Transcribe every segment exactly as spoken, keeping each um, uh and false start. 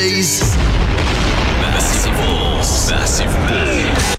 Massive balls. Massive balls.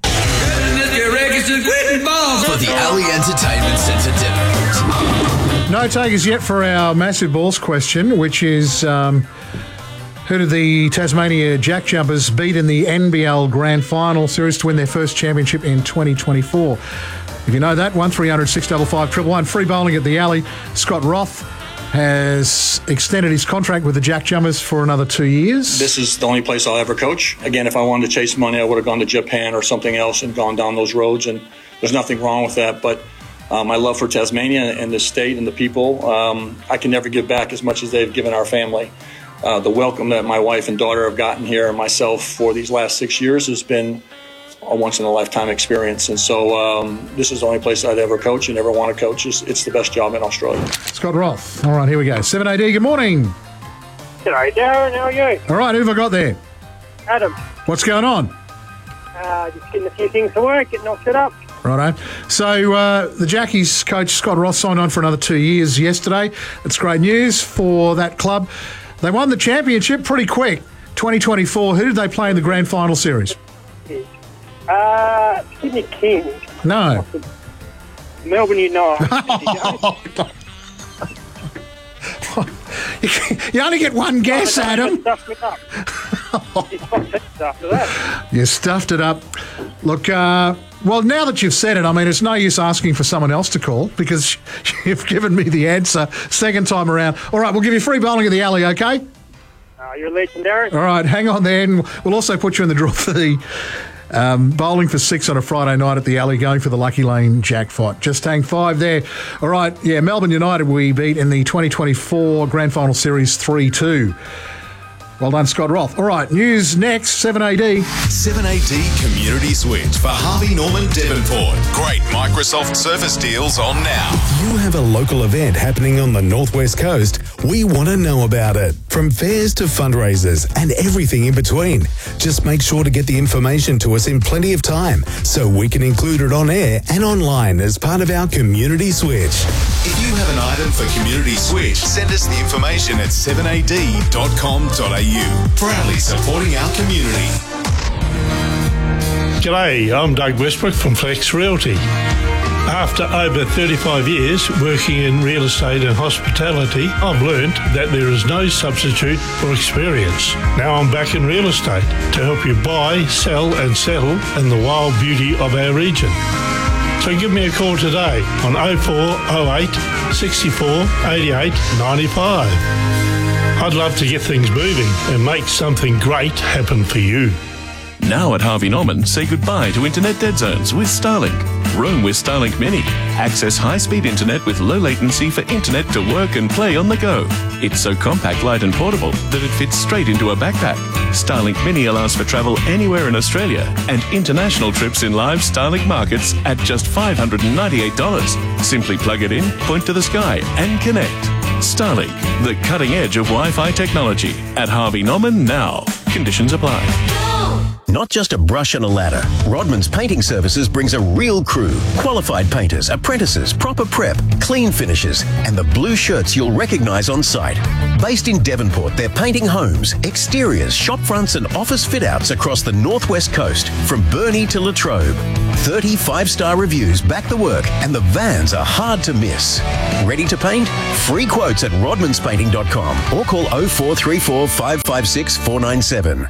For the Alley Entertainment Centre Devonport. No takers yet for our massive balls question, which is um, who did the Tasmania Jack Jumpers beat in the N B L Grand Final Series to win their first championship in twenty twenty-four? If you know that, one three hundred six five five one one. Free bowling at the Alley. Scott Roth has extended his contract with the Jack Jumpers for another two years. This is the only place I'll ever coach. Again, if I wanted to chase money, I would have gone to Japan or something else and gone down those roads, and there's nothing wrong with that. But um, my love for Tasmania and the state and the people, um, I can never give back as much as they've given our family. Uh, the welcome that my wife and daughter have gotten here and myself for these last six years has been a once-in-a-lifetime experience. And so um, this is the only place I'd ever coach and ever want to coach. It's, it's the best job in Australia. Scott Roth. All right, here we go. seven A D, good morning. G'day, Darren. How are you? All right, who have I got there? Adam. What's going on? Uh, just getting a few things to work, getting all set up. Righto. So uh, the Jackies coach Scott Roth signed on for another two years yesterday. It's great news for that club. They won the championship pretty quick, twenty twenty-four. Who did they play in the Grand Final Series? Uh, Sydney King. No. Melbourne United. You only get one guess, oh, Adam. Stuffed it up. After that. You stuffed it up. Look, uh, well, now that you've said it, I mean, it's no use asking for someone else to call because you've given me the answer second time around. All right, we'll give you free bowling at the Alley, okay? Uh, you're legendary. All right, hang on there, and we'll also put you in the draw for the um, bowling for six on a Friday night at the Alley, going for the Lucky Lane jackpot. Just hang five there. All right, yeah, Melbourne United we beat in the twenty twenty-four Grand Final Series three two. Well done, Scott Roth. All right, news next, seven A D. seven A D Community Switch for Harvey Norman Devonport. Great Microsoft Surface deals on now. If you have a local event happening on the Northwest Coast, we want to know about it. From fairs to fundraisers and everything in between. Just make sure to get the information to us in plenty of time so we can include it on air and online as part of our Community Switch. If you have an item for Community Switch, send us the information at seven A D dot com dot A U. Proudly supporting our community. G'day, I'm Doug Westbrook from Flex Realty. After over thirty-five years working in real estate and hospitality, I've learned that there is no substitute for experience. Now I'm back in real estate to help you buy, sell and settle in the wild beauty of our region. So give me a call today on oh four oh eight, sixty-four, eighty-eight, ninety-five. I'd love to get things moving and make something great happen for you. Now at Harvey Norman, say goodbye to internet dead zones with Starlink. Roam with Starlink Mini. Access high-speed internet with low latency for internet to work and play on the go. It's so compact, light and portable that it fits straight into a backpack. Starlink Mini allows for travel anywhere in Australia and international trips in live Starlink markets at just five hundred ninety-eight dollars. Simply plug it in, point to the sky and connect. Starlink, the cutting edge of Wi-Fi technology. At Harvey Norman now. Conditions apply. Not just a brush and a ladder. Rodman's Painting Services brings a real crew. Qualified painters, apprentices, proper prep, clean finishes, and the blue shirts you'll recognise on site. Based in Devonport, they're painting homes, exteriors, shop fronts and office fit-outs across the northwest coast, from Burnie to Latrobe. thirty five-star reviews back the work, and the vans are hard to miss. Ready to paint? Free quotes at rodmans painting dot com or call oh four three four, five five six, four nine seven.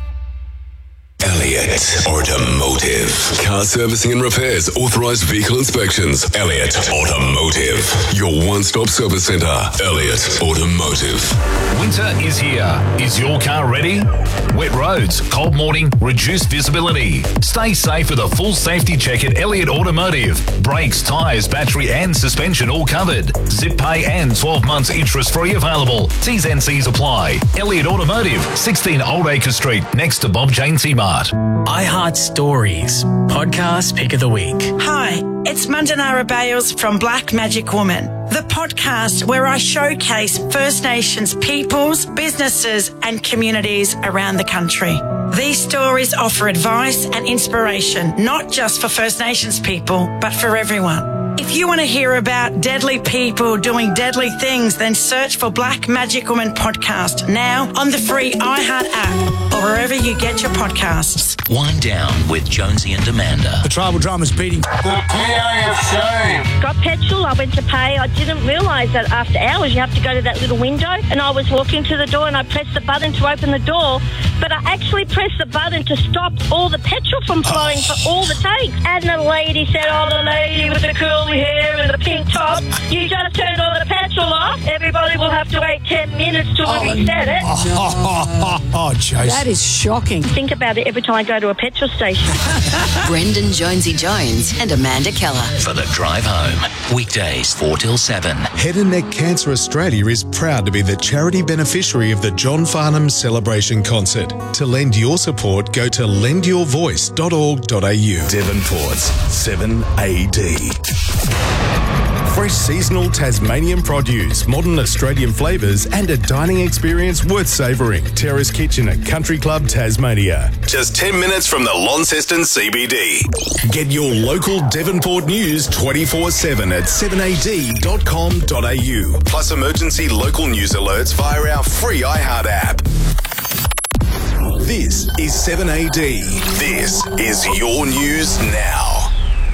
Elliott Automotive. Car servicing and repairs, authorised vehicle inspections. Elliott Automotive. Your one-stop service centre. Elliott Automotive. Winter is here. Is your car ready? Wet roads, cold morning, reduced visibility. Stay safe with a full safety check at Elliott Automotive. Brakes, tyres, battery and suspension all covered. Zip pay and twelve months interest free available. T's and C's apply. Elliott Automotive, sixteen Old Acre Street, next to Bob Jane Mart. iHeart Stories, podcast pick of the week. Hi, it's Mandanara Bales from Black Magic Woman, the podcast where I showcase First Nations peoples, businesses and communities around the country. These stories offer advice and inspiration, not just for First Nations people, but for everyone. If you want to hear about deadly people doing deadly things, then search for Black Magic Woman podcast now on the free iHeart app or wherever you get your podcasts. Wind Down with Jonesy and Amanda. The tribal drama's beating. The P A F C. Got petrol, I went to pay. I didn't realise that after hours you have to go to that little window, and I was walking to the door and I pressed the button to open the door, but I actually pressed the button to stop all the petrol from flowing oh. for all the tanks. And the lady said, oh, the lady with the curly hair and the pink top, you just turned all the petrol off. Everybody will have to wait ten minutes till oh, we said it. Oh, oh, oh, oh, oh Jose. That is shocking. Think about it every time I go to a petrol station. Brendan Jonesy Jones and Amanda Keller. For the drive home. Weekdays four till seven. Head and Neck Cancer Australia is proud to be the charity beneficiary of the John Farnham Celebration Concert. To lend your support, go to lend your voice dot org dot a u. Devonport's seven A D. Fresh seasonal Tasmanian produce, modern Australian flavours and a dining experience worth savouring. Terrace Kitchen at Country Club Tasmania. Just ten minutes from the Launceston C B D. Get your local Devonport news twenty-four seven at seven a d dot com dot a u. Plus emergency local news alerts via our free iHeart app. This is seven A D. This is your news now.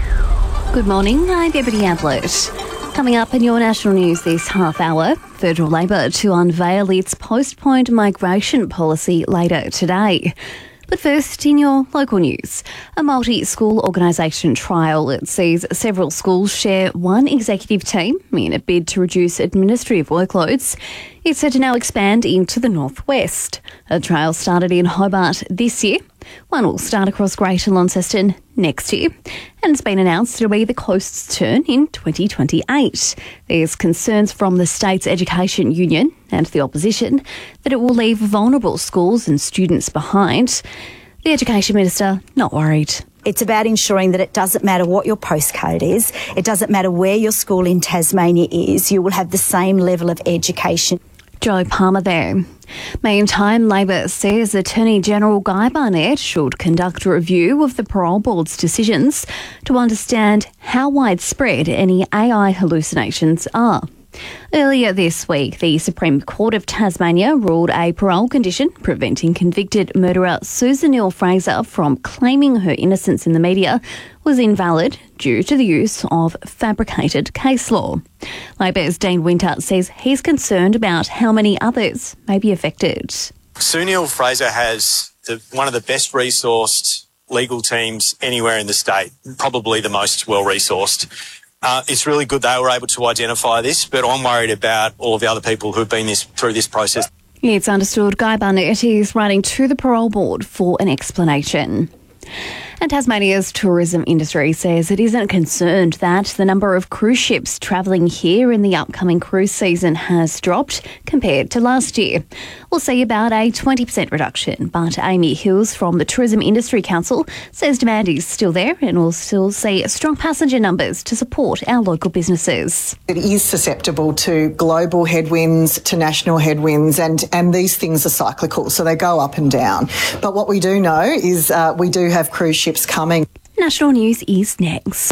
Good morning, I'm Ebony Ablett. Coming up in your national news this half hour, Federal Labor to unveil its postponed migration policy later today. But first, in your local news, a multi-school organisation trial that sees several schools share one executive team in a bid to reduce administrative workloads is set to now expand into the northwest. A trial started in Hobart this year. One will start across Greater Launceston next year, and it's been announced it'll be the coast's turn in twenty twenty-eight. There's concerns from the state's education union and the opposition that it will leave vulnerable schools and students behind. The Education Minister not worried. It's about ensuring that it doesn't matter what your postcode is, it doesn't matter where your school in Tasmania is, you will have the same level of education. Joe Palmer there. Meantime, Labor says Attorney General Guy Barnett should conduct a review of the Parole Board's decisions to understand how widespread any A I hallucinations are. Earlier this week, the Supreme Court of Tasmania ruled a parole condition preventing convicted murderer Susan Neal-Fraser from claiming her innocence in the media was invalid due to the use of fabricated case law. Labor's Dean Winter says he's concerned about how many others may be affected. Sue Neal-Fraser has the, one of the best resourced legal teams anywhere in the state, probably the most well-resourced. Uh, it's really good they were able to identify this, but I'm worried about all of the other people who've been this, through this process. It's understood Guy Barnett is writing to the Parole Board for an explanation. And Tasmania's tourism industry says it isn't concerned that the number of cruise ships travelling here in the upcoming cruise season has dropped compared to last year. We'll see about a twenty percent reduction, but Amy Hills from the Tourism Industry Council says demand is still there and we'll still see strong passenger numbers to support our local businesses. It is susceptible to global headwinds, to national headwinds, and, and these things are cyclical, so they go up and down. But what we do know is uh, we do have cruise ships coming. National news is next.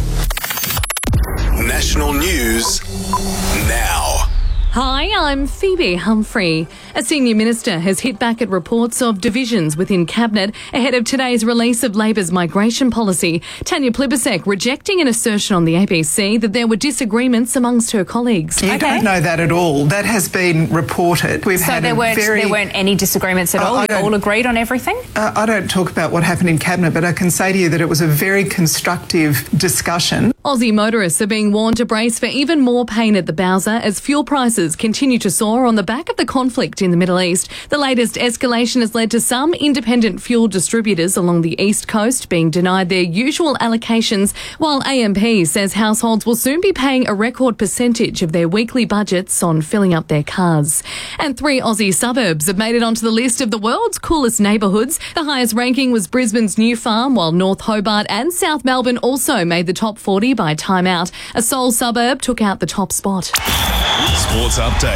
National news now. Hi, I'm Phoebe Humphrey. A senior minister has hit back at reports of divisions within Cabinet ahead of today's release of Labor's migration policy. Tanya Plibersek rejecting an assertion on the A B C that there were disagreements amongst her colleagues. You okay. don't know that at all. That has been reported. We've so had there, a weren't, very, there weren't any disagreements at uh, all? You all agreed on everything? Uh, I don't talk about what happened in Cabinet, but I can say to you that it was a very constructive discussion. Aussie motorists are being warned to brace for even more pain at the Bowser as fuel prices continue to soar on the back of the conflict in the Middle East. The latest escalation has led to some independent fuel distributors along the East Coast being denied their usual allocations, while A M P says households will soon be paying a record percentage of their weekly budgets on filling up their cars. And three Aussie suburbs have made it onto the list of the world's coolest neighbourhoods. The highest ranking was Brisbane's New Farm, while North Hobart and South Melbourne also made the top forty by Time Out. A Seoul suburb took out the top spot. Sports update.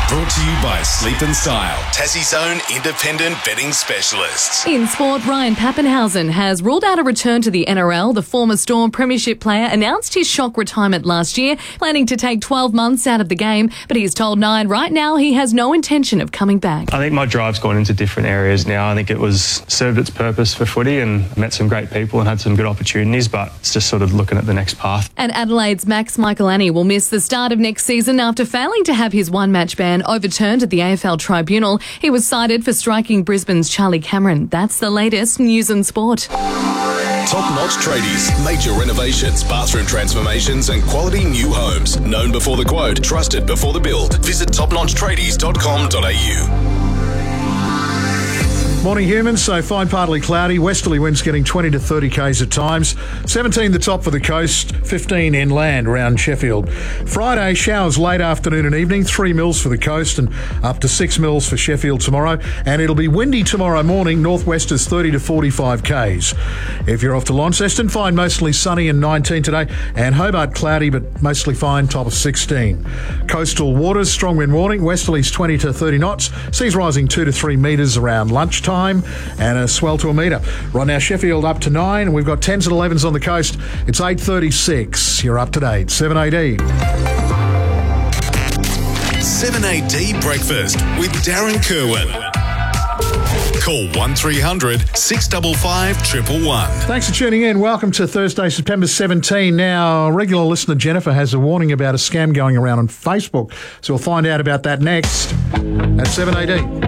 Brought to you by Sleep and Style, Tassie's own independent betting specialists. In sport, Ryan Pappenhausen has ruled out a return to the N R L. The former Storm Premiership player announced his shock retirement last year, planning to take twelve months out of the game, but he's told Nine right now he has no intention of coming back. I think my drive's gone into different areas now. I think it was served its purpose for footy and met some great people and had some good opportunities, but it's just sort of looking at the next path. And Adelaide's Max Michaelani will miss the start of next season after failing to have his one-match ban overturned at the A F L Tribunal. He was cited for striking Brisbane's Charlie Cameron. That's the latest news and sport. Top-notch tradies, major renovations, bathroom transformations and quality new homes. Known before the quote, trusted before the build. Visit top notch tradies dot com dot a u. Morning, humans. So fine, partly cloudy. Westerly winds getting twenty to thirty k's at times. seventeen the top for the coast, fifteen inland around Sheffield. Friday, showers late afternoon and evening, three mils for the coast and up to six mils for Sheffield tomorrow. And it'll be windy tomorrow morning, northwesters thirty to forty-five k's. If you're off to Launceston, fine, mostly sunny and nineteen today. And Hobart, cloudy but mostly fine, top of sixteen. Coastal waters, strong wind warning, westerlies twenty to thirty knots. Seas rising two to three metres around lunchtime. Time and a swell to a metre. Right now, Sheffield up to nine, and we've got tens and elevens on the coast. It's eight thirty-six. You're up to date. seven A D. seven A D Breakfast with Darren Kerwin. Call one three hundred six five five one one one. Thanks for tuning in. Welcome to Thursday, September seventeenth. Now, regular listener Jennifer has a warning about a scam going around on Facebook, so we'll find out about that next at seven A D.